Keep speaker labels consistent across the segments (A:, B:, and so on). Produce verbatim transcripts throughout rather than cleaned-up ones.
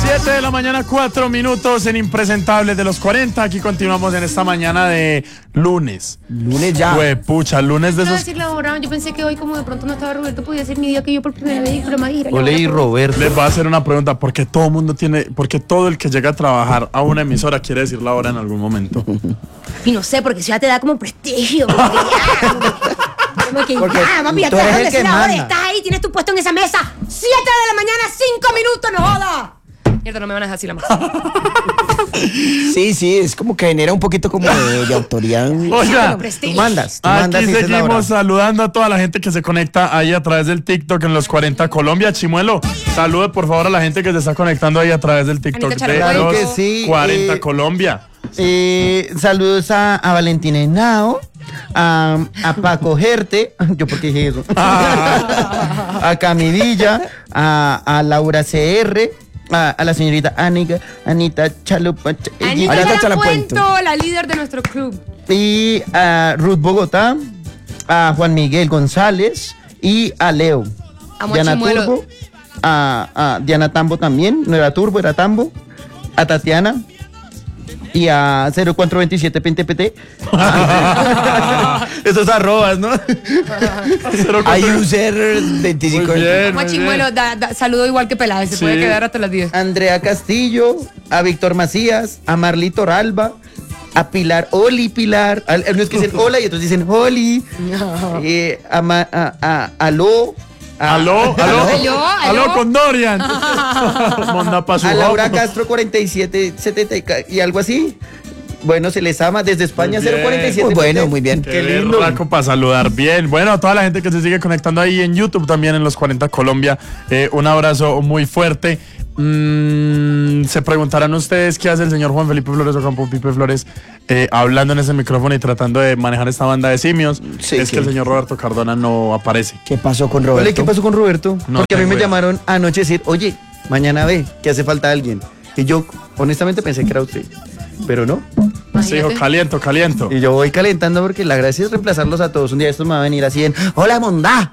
A: siete de la mañana, cuatro minutos en Impresentables de los cuarenta. Aquí continuamos en esta mañana de lunes.
B: Lunes ya.
A: Güey, pucha, lunes de
C: No,
A: esos.
C: decirle ahora, yo pensé que hoy, como de pronto no estaba Roberto, podía ser mi día que yo por primera vez, pero Magira.
B: Ole y Roberto.
A: Les voy a hacer una pregunta, porque todo el mundo tiene, porque todo el que llega a trabajar a una emisora quiere decir la hora en algún momento.
C: Y no sé, porque eso ya te da como prestigio. Como que ya, como que
B: Porque
C: ya, papi, ya
B: tú
C: te
B: eres
C: dejan
B: el
C: decir
B: que
C: la hora,
B: manda.
C: estás ahí, tienes tu puesto en esa mesa. siete de la mañana, cinco minutos, no joda. Mierda, no me van a dejar así la mano.
B: Sí, sí, es como que genera un poquito como de, de autoridad.
A: Oiga,
B: Tú mandas, tú mandas
A: aquí
B: y dices la hora.
A: seguimos saludando a toda la gente que se conecta ahí a través del TikTok en los cuarenta Colombia. Chimuelo, salude por favor a la gente que se está conectando ahí a través del TikTok
C: Anita
A: de
C: Chalacuento.
A: los
B: Claro que sí,
A: cuarenta
B: eh,
A: Colombia.
B: Eh, saludos a, a Valentina Henao, a, a Paco Gerte, yo porque dije eso, a Camidilla, a, a Laura C R, a, a la señorita Anica, Anita Chalupa,
C: Anita
B: Anita
C: Chalacuento, la líder de nuestro club.
B: y a Ruth Bogotá, a Juan Miguel González y a Leo.
C: Amo a
B: Diana
C: Chimuelo.
B: Turbo, a, a Diana Tambo también, no era Turbo, era Tambo, a Tatiana y a cero cuatro veintisiete P N T P T. Esos arrobas, ¿no? A user veinticinco.
A: Muy bien.
C: Amo a
A: muy
C: Chimuelo,
A: bien.
C: da, da, saludo igual que Peláez, se
A: Sí.
C: puede quedar hasta las diez.
B: Andrea Castillo, a Víctor Macías, a Marlito Ralba, a Pilar, Oli Pilar, a- unos que dicen hola y otros dicen Oli, eh, a, Ma- a, a Aló, a,
A: Aló, aló,
C: Aló,
A: aló,
C: aló.
A: con Dorian. Manda pa' su
B: a Laura
A: hopo.
B: Castro cuarenta y siete setenta y, ca- y algo así. Bueno, se les ama desde España
A: Muy bien.
B: cero cuarenta y siete.
A: Muy
B: bueno, muy bien.
A: Qué lindo. Para saludar. Bien. Bueno, a toda la gente que se sigue conectando ahí en YouTube también en los cuarenta Colombia. eh, un abrazo muy fuerte. Mm, se preguntarán ustedes qué hace el señor Juan Felipe Flores o Campo Pipe Flores eh, hablando en ese micrófono y tratando de manejar esta banda de simios.
B: Sí,
A: es
B: sí.
A: que el señor Roberto Cardona no aparece.
D: ¿Qué pasó con Roberto?
B: Ole, ¿qué pasó con Roberto?
A: No
B: Porque a mí
A: tengo
B: me
A: idea.
B: llamaron anoche a decir, oye, mañana ve, que hace falta alguien. Y yo, honestamente, pensé que era usted. Pero no.
A: Sí, hijo, caliento, caliento.
B: Y yo voy calentando porque la gracia es reemplazarlos a todos. Un día estos me va a venir así en, hola, mondá.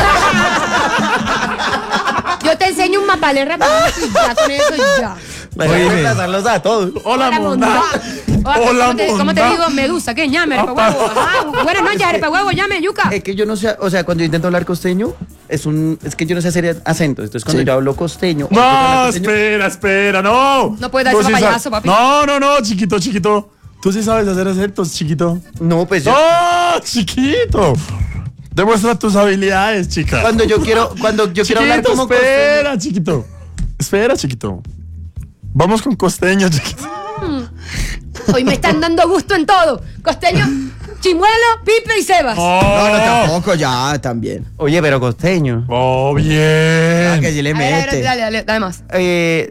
C: Yo te enseño un mapale rápido y ya con eso y ya.
B: Voy a reemplazarlos a todos.
A: Hola,
C: Hola,
A: Mondá.
C: Mondá.
A: Hola,
C: ¿Cómo te, ¿Cómo te
A: Mondá.
C: digo? Medusa, ¿qué? Llame, arepa huevo. Ajá, buenas noches, arepa huevo, llame, yuca.
B: Es que yo no sé, o sea, cuando yo intento hablar costeño, es un, es que yo no sé hacer acentos. Entonces cuando
D: Sí.
B: yo hablo costeño. o
A: No,
B: intento hablar costeño,
A: espera, espera, no.
C: No puedes dar
A: Tú
C: ese
A: sí
C: payaso,
A: sabes-
C: papi.
A: No, no, no, chiquito, chiquito. Tú sí sabes hacer acentos, chiquito.
B: No, pues yo,
A: ¡No, chiquito! Demuestra tus habilidades, chica.
B: cuando yo quiero, cuando yo quiero hablar
A: Chiquito,
B: como costeño.
A: espera, chiquito. Espera, chiquito. Vamos con costeño, chiquito.
C: Hoy me están dando gusto en todo. Costeño, Chimuelo, Pipe y Sebas.
D: No, no,
A: Oh,
D: tampoco, ya, también.
B: Oye, pero costeño.
A: oh,
D: Ah, que
A: bien.
D: sí le
C: A ver, a ver,
D: mete.
C: dale, dale, dale más.
B: Eh,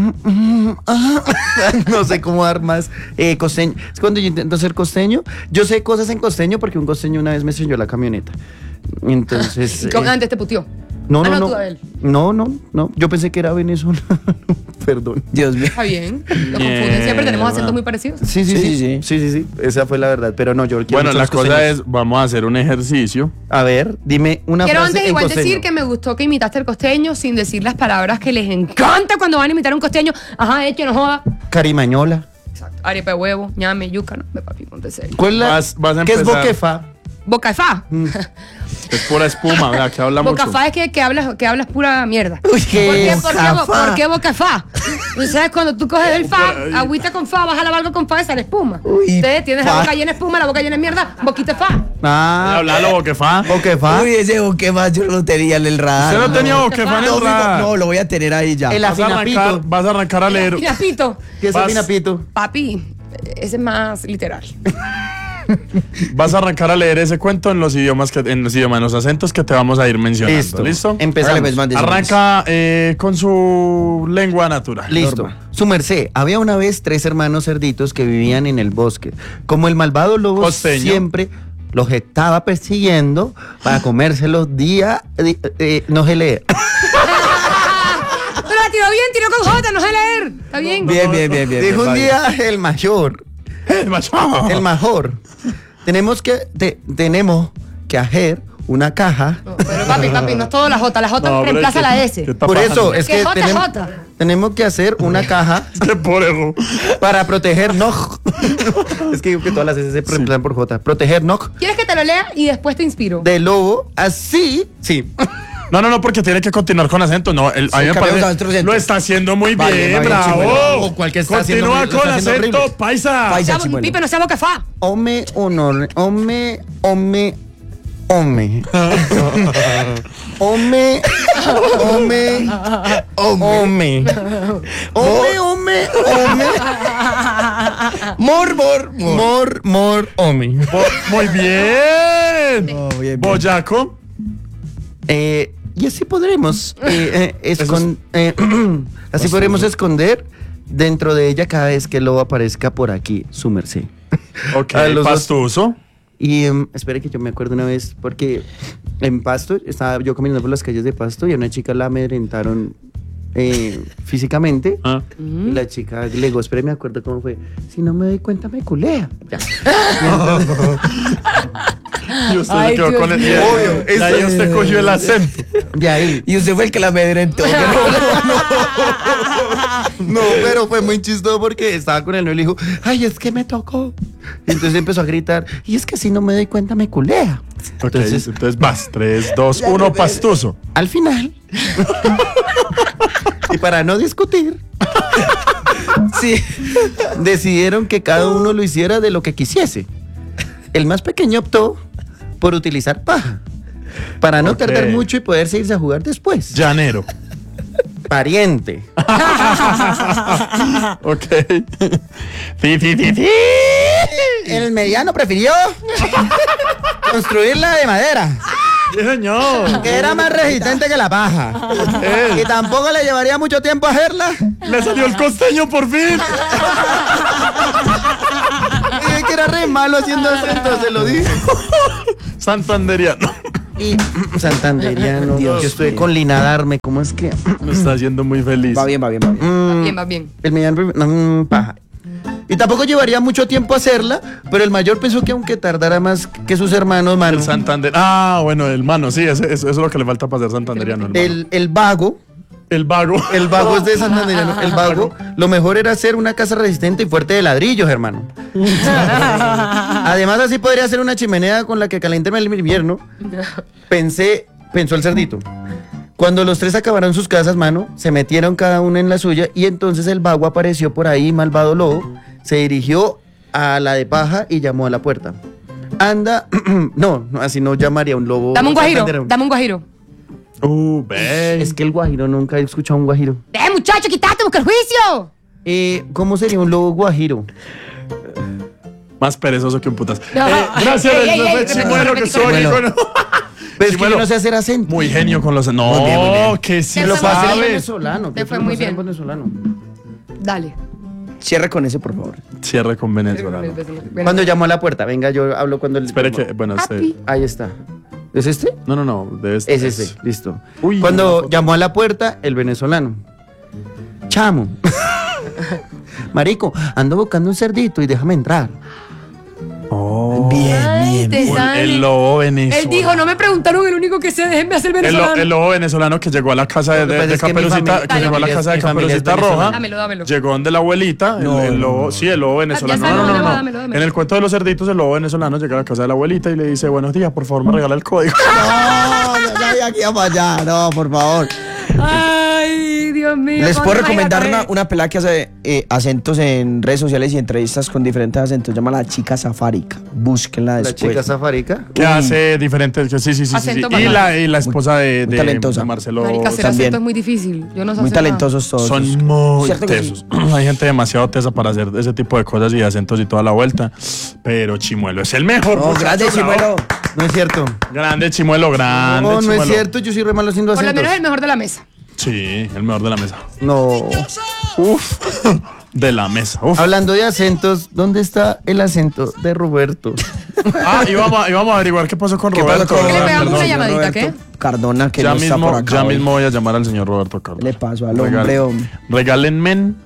B: no sé cómo dar más eh, costeño. Es cuando yo intento ser costeño. Yo sé cosas en costeño porque un costeño una vez me enseñó la camioneta. Entonces.
C: Y con-
B: eh,
C: Antes te putió.
B: no,
C: Ah,
B: no,
C: no,
B: no.
C: tú a él.
B: No, no, no. Yo pensé que era venezolano. Perdón.
D: Dios mío.
C: Está bien. Lo confunden. Siempre tenemos acentos muy parecidos.
B: Sí, sí,
D: Sí,
B: sí.
D: sí,
B: Sí, sí, sí. Esa fue la verdad. Pero no, yo quiero
A: Bueno,
B: mucho
A: la
B: los
A: cosa
B: costeños.
A: es, vamos a hacer un ejercicio.
B: A ver, dime una
C: Quiero
B: frase
C: antes
B: en
C: igual
B: costeño.
C: decir que me gustó que imitaste al costeño sin decir las palabras que les encanta cuando van a imitar a un costeño. Ajá, hecho, no joda.
B: Carimañola.
C: Exacto. Arepa de huevo, ñame, yuca, no, me papi, ponte serio.
B: ¿Cuál es la-
A: Vas- vas a
B: ¿Qué es
A: empezar.
B: boquefa?
C: Boca de fa.
A: Es pura espuma, ¿verdad? Que habla
C: Boca
A: mucho.
C: fa es que, que hablas, que hablas pura mierda.
B: Uy, qué
C: ¿Por qué, por qué, bo-
B: boca fa.
C: por qué boca fa? ¿Tú sabes cuando tú coges el fa, agüita con fa, vas a lavar algo con fa y sale espuma?
B: Uy,
C: Ustedes tienes la
B: fa.
C: boca llena de espuma, la boca llena de mierda, boquita fa.
B: Ah,
A: Hablalo, boquefa.
B: boquefa.
D: Uy, ese boquefa yo lo tenía en el radar.
A: ¿Usted no tenía boquefa en
D: No,
A: el
D: mi bo-
A: radar?
D: no, lo voy a tener ahí ya.
B: El
A: Vas a, arrancar,
B: afinapito.
A: vas a arrancar a leer.
C: Mira, pito.
B: ¿Qué es
A: Vas-
B: afinapito?
C: Papi, ese es más literal.
A: Vas a arrancar a leer ese cuento en los idiomas que, en los idiomas, en los acentos que te vamos a ir mencionando.
B: Listo.
A: ¿Listo?
B: Empezamos.
D: Hágale, pues, mande.
A: Arranca eh, con su lengua natural.
B: Listo.
D: Norma.
B: Su merced, había una vez tres hermanos cerditos que vivían en el bosque. Como el malvado lobo
A: Costeño.
B: siempre los estaba persiguiendo para comérselos día... di- eh, no sé leer.
C: Pero la tiró bien, tiró con J, no sé leer. Está bien.
D: Bien, bien, bien, bien.
B: Dijo
D: bien,
B: un
D: vale.
B: día el mayor,
A: El macho.
B: el mejor. Tenemos que, te- tenemos que hacer una caja.
C: No, pero papi, papi, no es todo la J. La J
A: No, pero
C: reemplaza
A: es que-
C: la
A: ¿qué
C: S.
A: está
B: Por
A: pasando?
B: eso, es
C: ¿Qué
B: que
C: J,
B: tenemos,
C: J?
B: tenemos que hacer una caja
A: Qué porejo.
B: para protegernos. Es que digo que todas las S se reemplazan por J. Protegernos
C: ¿Quieres que te lo lea y después te inspiro?
B: del lobo, así, sí.
A: No, no, no, porque tiene que continuar con acento. No, el, a mí me
D: cambiamos
A: parece-
D: a otro acento.
A: lo está haciendo muy
D: Vale,
A: bien,
D: va bien,
A: bravo.
D: Chimuelo.
B: O cual que está haciendo
A: Continúa
B: muy- lo
A: con
B: está haciendo
A: acento,
B: horrible.
A: paisa.
D: Paisa.
C: Seamos-
D: Chimuelo.
C: Pipe, no seamos que fa.
B: Ome, honor, ome, ome, ome. Ome, ome, ome. Ome, ome, ome. Mor, mor, mor, mor, ome.
A: Bo- muy bien.
D: Oh, bien, bien.
A: Boyaco.
B: Eh, y así podremos eh, eh, escon- eh, así podremos esconder dentro de ella cada vez que el lobo aparezca por aquí, su merced.
A: Ok,
B: A los dos-
A: pastuso.
B: Y em, espere que yo me acuerdo una vez, porque en Pasto, estaba yo caminando por las calles de Pasto y a una chica la amedrentaron eh, físicamente.
A: Ah.
B: Y la chica le digo, espere, me acuerdo cómo fue. Si no me doy cuenta, me culea. Ya.
A: Y usted
C: Ay,
A: se quedó
C: Dios
A: con el.
C: mío.
A: y-
B: Obvio,
A: y ahí
B: eso-
A: usted cogió el acento.
B: De ahí.
D: Y usted fue el que la amedrentó.
B: No, pero fue muy chistoso porque estaba con el novio y le dijo, ay, es que me tocó. Y entonces empezó a gritar, y es que si no me doy cuenta, me culea.
A: Ok, entonces, vas. tres, dos, uno, pastuso.
B: Al final, y para no discutir, sí, decidieron que cada uno lo hiciera de lo que quisiese. El más pequeño optó por utilizar paja, para no
A: Ok.
B: tardar mucho y poderse irse a jugar después.
A: Llanero.
B: Pariente.
A: Ok. Sí, sí, sí, sí.
B: El mediano prefirió construirla de madera,
A: Sí, señor.
B: que era más resistente que la paja.
A: Eh,
B: Y tampoco le llevaría mucho tiempo hacerla.
A: Le salió el costeño por fin.
B: Y que era re malo haciendo acento, se lo dije.
A: Santanderiano.
B: Y Santanderiano,
D: Dios
B: yo estoy
D: mío.
B: con Linadarme, ¿cómo es que?
A: Me está haciendo muy feliz.
D: Va bien, va bien, va bien.
B: Mm,
C: Bien, va bien.
B: el mediano, no, mm, paja. Y tampoco llevaría mucho tiempo hacerla, pero el mayor pensó que aunque tardara más que sus hermanos, mano,
A: El Santander. Ah, bueno, el mano, sí, ese- eso, eso es lo que le falta para ser santanderiano. El, mano.
B: el, el vago,
A: El vago.
B: el vago es de Santanderiano, el vago, lo mejor era hacer una casa resistente y fuerte de ladrillos, hermano. Además, así podría hacer una chimenea con la que calentarme el invierno. Pensé, pensó el cerdito. Cuando los tres acabaron sus casas, mano, se metieron cada uno en la suya y entonces el vago apareció por ahí, malvado lobo, se dirigió a la de paja y llamó a la puerta. Anda, no, no, así no llamaría un lobo.
C: Dame un guajiro,
B: santanderiano.
C: dame un guajiro.
A: Uh, ve.
B: Es que el guajiro, nunca he escuchado un guajiro.
C: ¡Eh, muchacho, quítate, busca el juicio!
B: Eh, ¿Cómo sería un lobo guajiro?
A: Más perezoso que un putas.
C: No.
A: Eh, gracias,
C: Ey, ey,
A: eso
C: ey,
A: fue
C: repito,
A: Chimuelo, que
C: repito,
A: estuvo aquí
D: repito.
A: con-
B: Pero es que
A: Chimuelo.
B: yo no sé hacer acento.
A: Muy genio con los. No,
D: Muy bien, muy bien.
A: que sí
C: Te
A: lo
B: Lo puedo hacer en
A: sabes.
B: venezolano.
C: Te
B: que
C: fue
B: lo
C: muy
B: puedo hacer
C: bien.
B: en venezolano.
C: Dale.
D: Cierre con ese, por favor.
A: Cierre con venezolano.
B: Cuando llamó a la puerta, venga, yo hablo cuando el.
A: Espere que, bueno, este.
C: Papi.
B: Ahí está. ¿Es este?
A: No, no, no, debe estar.
B: Es ese, listo.
A: Uy, una
B: Cuando
A: foto.
B: llamó a la puerta, el venezolano. Chamo. Marico, ando buscando un cerdito y déjame entrar.
A: Oh.
D: Bien,
C: Ay,
D: bien,
C: te
D: bien.
A: Un-
C: sale.
A: el lobo venezolano.
C: Él dijo, no me preguntaron el único que sé, déjenme hacer
A: El, lo-
C: venezolano.
A: el lobo venezolano que llegó a la casa de,
B: Lo que
A: de-
B: pasa
A: de
B: es que mi
A: Caperucita,
B: familia-
A: que llegó a la
B: mi
A: casa de
B: familia es
A: Caperucita
B: venezolana.
A: Roja,
C: Dámelo, dámelo.
A: llegó donde la abuelita, el,
D: No,
A: el
D: no,
A: lobo,
D: no.
A: sí, el lobo venezolano.
C: sabes,
A: No, no, no,
C: dámelo,
A: no.
C: dámelo, dámelo.
A: En el cuento de los cerditos, el lobo venezolano llega a la casa de la abuelita y le dice, buenos días, por favor, me regala el código.
D: No, no sabía que iba para allá. No, por favor.
C: Ay, Dios mío.
D: Les
C: ¿cómo
D: puedo
C: te vas a
D: recomendar
C: caer?
D: una, una pelada que hace eh, acentos en redes sociales y entrevistas con diferentes acentos. Llama La Chica Safárica. Búsquenla
B: La
D: después.
B: chica safarica.
A: Que hace diferentes, que sí, sí, sí, sí, sí.
C: Acento
A: Y
C: bacano.
A: la, y la esposa de,
D: muy
A: de-
D: talentosa.
A: de Marcelo.
C: Marica, hacer
D: también.
C: acento es muy difícil. Yo no sé
D: Muy
C: hacer nada.
D: talentosos todos.
A: Son muy
D: ¿Cierto que
A: tesos. Hay gente demasiado tesa para hacer ese tipo de cosas y acentos y toda la vuelta. Pero Chimuelo es el mejor.
D: No,
A: muchacho,
D: grande,
A: bravo.
D: Chimuelo.
B: No es cierto.
A: Grande Chimuelo, grande.
B: No, no es
A: Chimuelo.
B: cierto, yo soy re malo haciendo
C: Por lo
B: acentos.
C: menos el mejor de la mesa.
A: Sí, el mejor de la mesa.
B: No.
A: Uf. De la mesa. Uf.
B: Hablando de acentos, ¿dónde está el acento de Roberto?
A: Ah, íbamos a, íbamos a averiguar qué pasó con
D: ¿Qué
A: Roberto.
D: pasó con
C: ¿Qué le pegamos
A: Perdón.
C: una llamadita,
D: Roberto Cardona, que
A: Ya
D: no está
A: mismo,
D: por acá
A: ya
D: hoy.
A: mismo voy a llamar al señor Roberto Carlos.
D: ¿Qué le pasó al hombre, hombre?
A: Regálenme.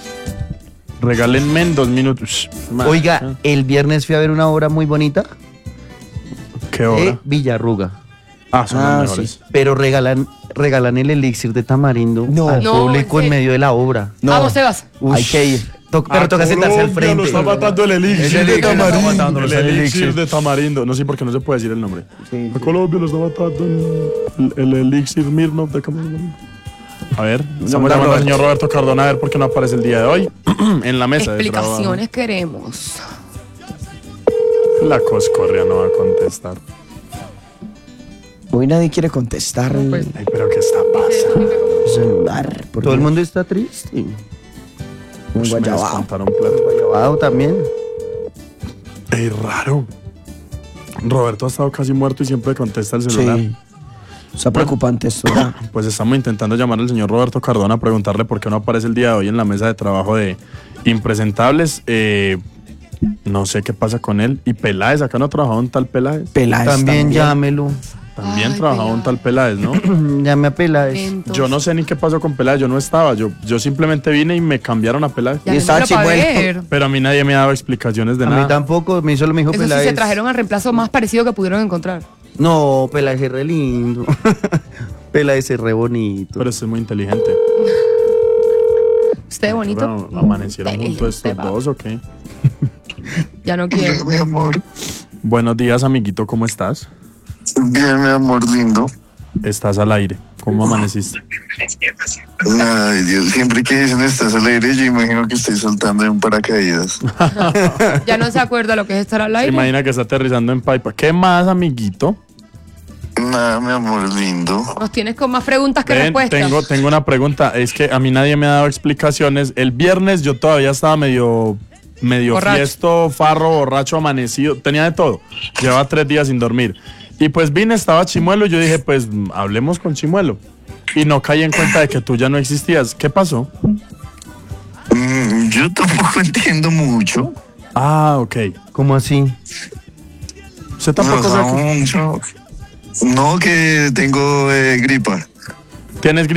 A: Regálenme dos minutos.
B: Oiga, el viernes fui a ver una obra muy bonita.
A: ¿Qué hora?
B: de Villarruga.
A: Ah, son
D: Ah,
A: los mejores.
D: sí.
B: Pero regalan, regalan el elixir de tamarindo
D: No.
B: al
C: No,
B: público
C: ¿en
B: en
C: serio?
B: medio de la obra.
D: No.
C: Vamos, Sebas.
B: Ush.
D: Hay que ir.
B: To- pero
A: A
B: toca sentarse al
A: Colombia
B: frente.
A: Lo está matando el elixir
D: El
A: de
D: elixir lo está
A: tamarindo.
D: matando,
A: El
B: lo está
A: elixir
B: elixir.
A: de tamarindo. No sé por qué no se puede decir el nombre.
D: Sí,
A: A
D: sí.
A: Colombia lo está matando el, el elixir Mirnov de tamarindo. A ver, estamos
D: Roberto.
A: llamando al señor Roberto Cardona a ver por qué no aparece el día de hoy en la mesa de
C: Explicaciones queremos.
A: trabajo. La Coscorria no va a contestar.
D: Hoy nadie quiere contestar el
C: pues.
A: Ay, pero ¿qué está pasando?
D: celular. porque
B: Todo el mundo está triste.
D: un
A: Ush, me
D: guayabao.
A: descontaron plata.
B: Guayabao también.
A: Ey, raro. Roberto ha estado casi muerto y siempre contesta el celular.
D: Sí. Está preocupante esto. ¿verdad?
A: Pues estamos intentando llamar al señor Roberto Cardona a preguntarle por qué no aparece el día de hoy en la mesa de trabajo de Impresentables. Eh, no sé qué pasa con él. Y Peláez, acá no trabajaba un tal Peláez.
D: Peláez
B: También llámelo.
A: También
C: Ay,
A: trabajaba un tal Peláez, ¿no?
B: Llame a Peláez.
C: Entonces,
A: Yo no sé ni qué pasó con Peláez, yo no estaba. Yo, yo simplemente vine y me cambiaron a Peláez.
C: ya
D: Y
C: no
D: estaba
C: me lo pa'
D: Chimuelo.
C: ver.
A: Pero a mí nadie me ha dado explicaciones de
B: A
A: nada.
B: mí tampoco, a mí solo me dijo
C: Eso sí,
B: Peláez.
C: se trajeron al reemplazo más parecido que pudieron encontrar.
B: No, Peláez es re lindo. Peláez es re bonito.
A: Pero este es muy inteligente.
C: Usted bonito.
A: Bueno, ¿amanecieron
C: Inteligente,
A: juntos estos
C: va.
A: dos o qué?
C: Ya no quiero.
E: Mi amor.
A: Buenos días, amiguito, ¿cómo estás?
E: Bien, mi amor lindo.
A: Estás al aire. ¿Cómo amaneciste?
E: Ay, Dios, siempre que dicen estás al aire, yo imagino que estoy saltando de un paracaídas.
C: Ya no se acuerda lo que es estar al
A: Se
C: aire.
A: imagina que está aterrizando en Paipa. ¿Qué más, amiguito?
E: Nada, mi amor lindo.
C: Nos tienes con más preguntas que
A: Ven,
C: respuestas.
A: tengo, tengo una pregunta. Es que a mí nadie me ha dado explicaciones. El viernes yo todavía estaba medio, medio
C: Borracho.
A: fiesto, farro, borracho, amanecido. Tenía de todo. Llevaba tres días sin dormir. Y pues vine, estaba Chimuelo y yo dije, pues mm, hablemos con Chimuelo. Y no caí en cuenta de que tú ya no existías. ¿Qué pasó?
E: Mm, yo tampoco entiendo mucho.
A: Ah, ok.
B: ¿Cómo así?
A: Usted
E: O
A: tampoco
E: sea,
A: sabe-
E: mucho. No, que tengo eh, gripa.
A: ¿Tienes gripe?